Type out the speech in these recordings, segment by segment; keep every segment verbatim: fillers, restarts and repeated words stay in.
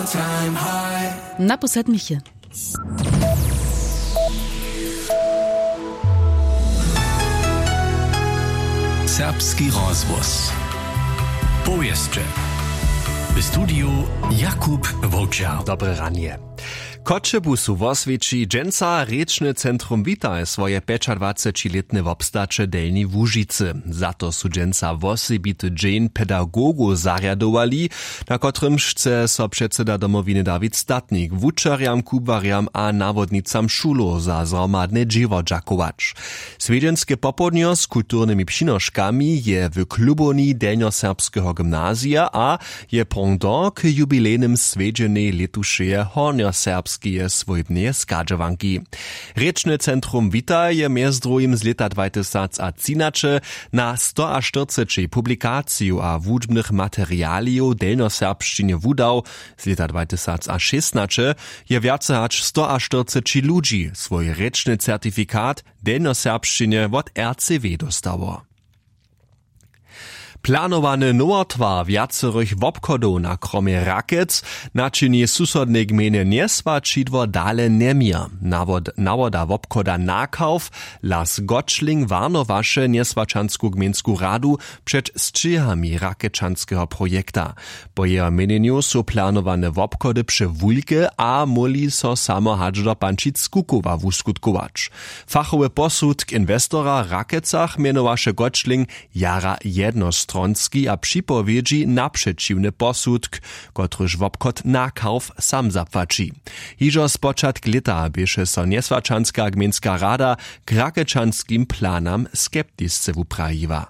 all-time high. Naposled Miche. Serbski rozvoz. Powieszcze. W studiu Jakub Wołczar. Dobre ranie. Kotchebusu w Oswieci dżęca Rečne Centrum Witaj swoje dwadzieścioletnie wobstacze Delni Łużycy. Za to su dżęca wosebity dżeń pedagogu zariadowali, na kotrym chce so przedseda domowiny Dawid Statnik wuczariam, kubariam a nawodnicam szulu za zromadne dziewo dżakować. Swiedźenskie popodnio z kulturnymi przynoszkami je w kluboni Delnioserbskiego gimnazja a je pendant k jubilejnym swiedźenej letuszeje Hornioserbskie swojbne skadżowanki. Rečne Centrum Witaj je mjez drugim z leta dwa tysiące trzynaście na sto czterdzieści publikaciju a wudźbnych materialiów delnoserbszczynie wudał z leta dwa tysiące szesnaście je więcej hač sto czterdzieści ludzi swój rečny certyfikat delnoserbszczynie od R C W dostało. Planowany nowotwar wiacerych wobchodów na kromie Rakec naczyni susodnej gminy nieswačidło dale nemir. Nawod, nawoda wobchoda Nakauf Las Gottschling warnowaše nieswačansku gminsku radu przed sczyjami rakečanskiego projekta. Po jeho meneniu są planowane wobchody przy Wulke a moli so samo hač do Pančic-Kukowa wuskutkować. Fachowy posudk inwestora Rakecach mianowaše Gottschling jara jednost Stronski a připowiedzi naprzeciwny posudk, kotryż wobchod Nakauf sam zapłaci. Hižo z początk leta bieše so nieswačanska gminska rada k rakečanskim planam skeptisce wuprajiwa.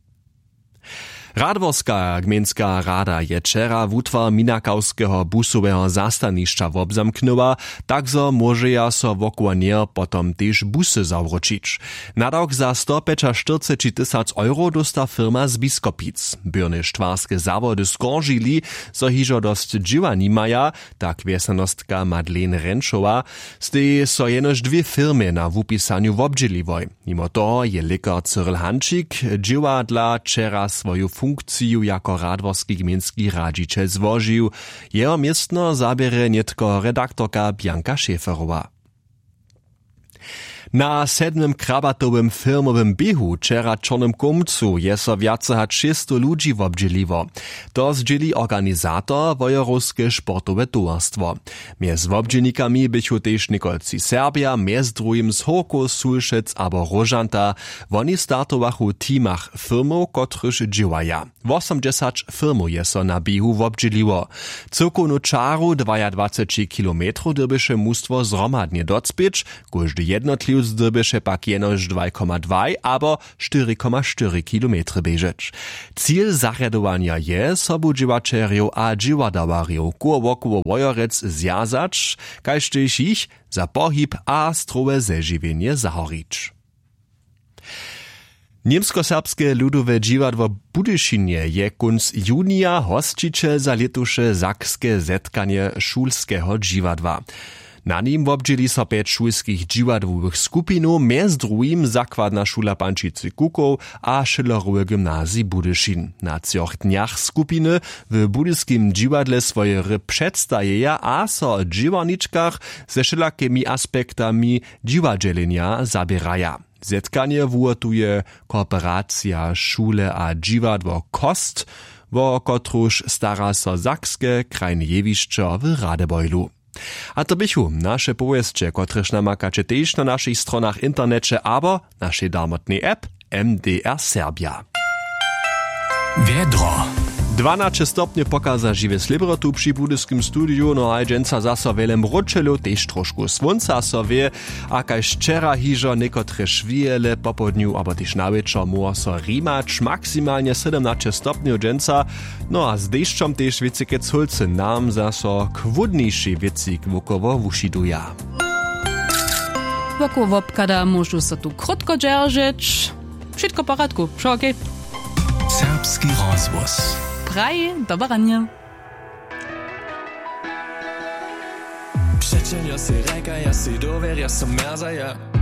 Radworska gminska rada je wczera wutwar minakowskiego busowego zastaniszcza wobzamknęła, tak zo może ja so wokół niej potom też busy zawrócić. Na rok za sto czterdzieści tysięcy euro dosta firma z Biskopic. Byrne štwarskie zawody skorżyli, so hižo dost džiwa nimaja, tak wiesanostka Madeleine Renschowa, z tej so jenož dwie firmy na wupisaniu wobdźeliwoj. Mimo toho je lekar Cyril Hančík džiwa dla wczera swoją funkciju jako radworski gminski radziciel złożył. Jeho miestno zabierze nietko redaktorka Bianka Schäferowa. Na sedmym krabatowym firmowym biehu wczera czornym komcu je so więcej hač šesto ludzi wobdźeliwo. To zdzieli organizator Wojorowskie sportowe towarstwo. Mjez wobdźelnikami bychu też nikolci Serbia, mjez drugim z Horko, Sulšec abo Rožanta. Woni startowachu teamach firmów, kotryż džiwaja. osiemdziesiąt firmów je so na biehu wobdźeliwo. Cyrkownu czaru dwadzieścia kilometrów dybyše mustwo zromadnie docpieć, każdy jednotliw zdybyše pak jenož dwa przecinek dwa abo cztery przecinek cztery kilometry bieżeć. Cíl zariadowania je sobu džiwačerjów a džiwadawariów koło wokół Wojorec zjazać, kaž tež ich za pohyb a strowe zežiwienie zahorić. Niemsko-serbskie ludowe džiwadło Budyšinie je kunc junia hosticiel za letuše zakskie zetkanie szulskiego džiwadła. Na nim wobdźeli so pięć szulskich džiwadłowych skupinów, mjez drugim zakładna szula Pančice-Kukow a Schillerowe gimnazji Budyšin. Na cioch dniach skupiny w budyskim džiwadle swoje ry przedstajeja a so o džiwarniczkach ze wszelakimi aspektami džiwadźelenia zabieraja. Zetkanie wurtuje kooperacja szule a džiwadło Kost, wo kotruż stara so zakskie krajne jewiszczo w Radebojlu. A to bychu nasze powieszcze, kotreż namakacie też na naszych stronach internecie, abo naszej darmotnej app M D R Serbia. Wiedro. dwanaście stopnie pokaza žiwe slibro tu przy budyskim studiu, no a dżęca zaso wiele mručelu, też troszkę słońca so wie, a kaž wczera hižo nekotre szwijele po podniu, abo też na wieczor mógł so rimać, maksymalnie siedemnaście stopni dżęca, no a z deszczom też wiecike culce nam zaso kwudniejszy wiecik wokoło wušiduja. Wokół wobkada możu so tu krótko dzierżyć. Wszystko po radku, šo okej? Serbski rozvoz. Praj, dobre ranie. Przecież ja si reka, ja si dover, ja som merza, ja